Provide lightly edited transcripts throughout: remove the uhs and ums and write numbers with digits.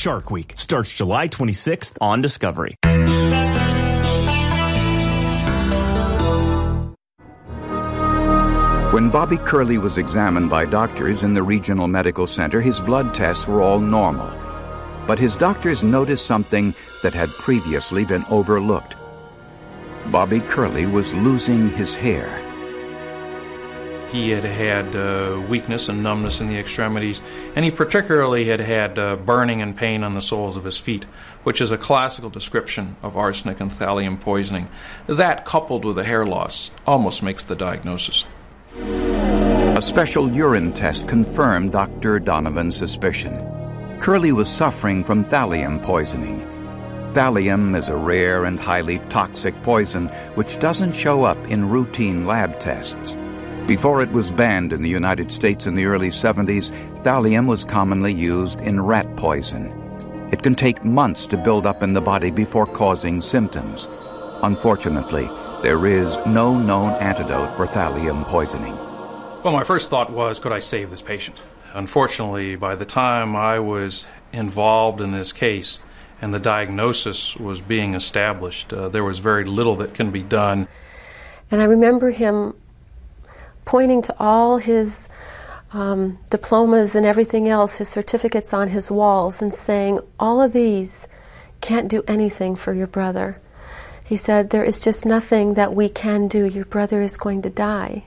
Shark Week starts July 26th on Discovery. When Bobby Curley was examined by doctors in the regional medical center, his blood tests were all normal. But his doctors noticed something that had previously been overlooked. Bobby Curley was losing his hair. He had weakness and numbness in the extremities, and he particularly had burning and pain on the soles of his feet, which is a classical description of arsenic and thallium poisoning. That, coupled with the hair loss, almost makes the diagnosis. A special urine test confirmed Dr. Donovan's suspicion. Curley was suffering from thallium poisoning. Thallium is a rare and highly toxic poison which doesn't show up in routine lab tests. Before it was banned in the United States in the early 70s, thallium was commonly used in rat poison. It can take months to build up in the body before causing symptoms. Unfortunately, there is no known antidote for thallium poisoning. Well, my first thought was, could I save this patient? Unfortunately, by the time I was involved in this case and the diagnosis was being established, there was very little that can be done. And I remember him pointing to all his diplomas and everything else, his certificates on his walls, and saying, all of these can't do anything for your brother. He said, there is just nothing that we can do. Your brother is going to die.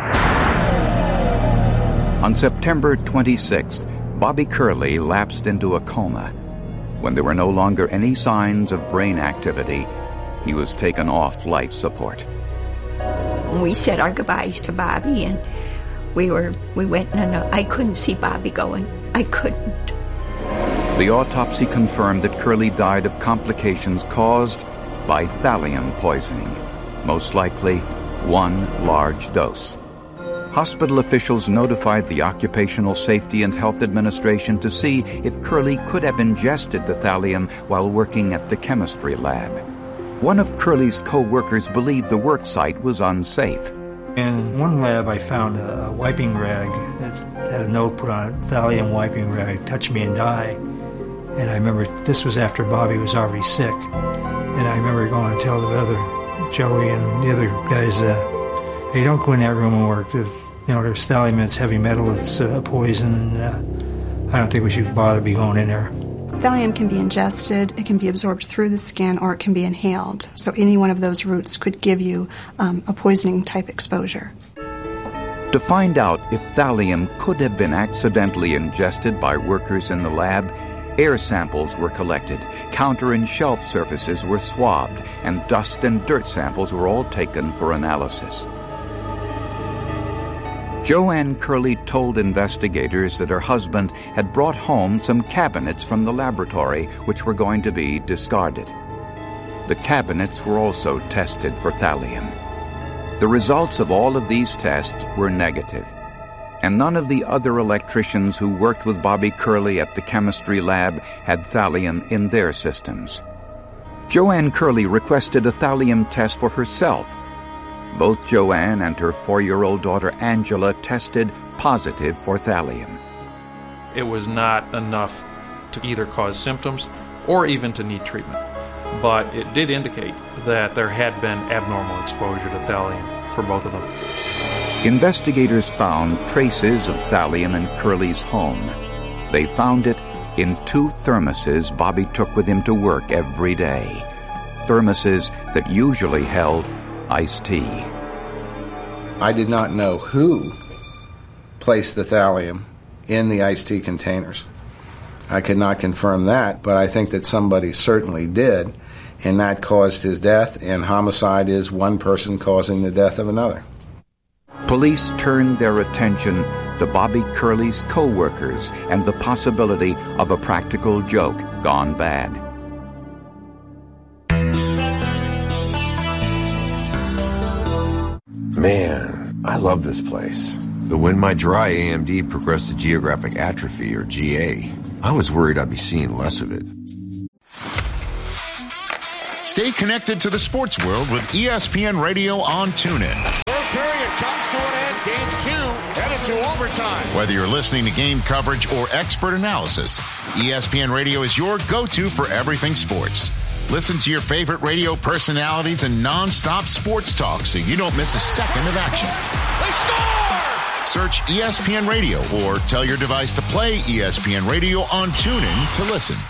On September 26th, Bobby Curley lapsed into a coma. When there were no longer any signs of brain activity, he was taken off life support. We said our goodbyes to Bobby, and we went, and I couldn't see Bobby going. I couldn't. The autopsy confirmed that Curley died of complications caused by thallium poisoning, most likely one large dose. Hospital officials notified the Occupational Safety and Health Administration to see if Curley could have ingested the thallium while working at the chemistry lab. One of Curley's co-workers believed the work site was unsafe. In one lab, I found a wiping rag that had a note put on it, thallium wiping rag, touch me and die. And I remember this was after Bobby was already sick. And I remember going to tell the other, Joey and the other guys, hey, don't go in that room and work. There's thallium, it's heavy metal, it's a poison. I don't think we should bother be going in there. Thallium can be ingested, it can be absorbed through the skin, or it can be inhaled. So any one of those routes could give you a poisoning-type exposure. To find out if thallium could have been accidentally ingested by workers in the lab, air samples were collected, counter and shelf surfaces were swabbed, and dust and dirt samples were all taken for analysis. Joanne Curley told investigators that her husband had brought home some cabinets from the laboratory which were going to be discarded. The cabinets were also tested for thallium. The results of all of these tests were negative, and none of the other electricians who worked with Bobby Curley at the chemistry lab had thallium in their systems. Joanne Curley requested a thallium test for herself. Both Joanne and her 4-year-old daughter Angela tested positive for thallium. It was not enough to either cause symptoms or even to need treatment, but it did indicate that there had been abnormal exposure to thallium for both of them. Investigators found traces of thallium in Curley's home. They found it in 2 thermoses Bobby took with him to work every day. Thermoses that usually held iced tea. I did not know who placed the thallium in the iced tea containers. I could not confirm that, but I think that somebody certainly did, and that caused his death, and homicide is one person causing the death of another. Police turned their attention to Bobby Curley's co-workers and the possibility of a practical joke gone bad. Man, I love this place. But when my dry AMD progressed to geographic atrophy, or GA, I was worried I'd be seeing less of it. Stay connected to the sports world with ESPN Radio on TuneIn. Third period comes to an end. Game 2 headed into overtime. Whether you're listening to game coverage or expert analysis, ESPN Radio is your go-to for everything sports. Listen to your favorite radio personalities and non-stop sports talk so you don't miss a second of action. They score! Search ESPN Radio or tell your device to play ESPN Radio on TuneIn to listen.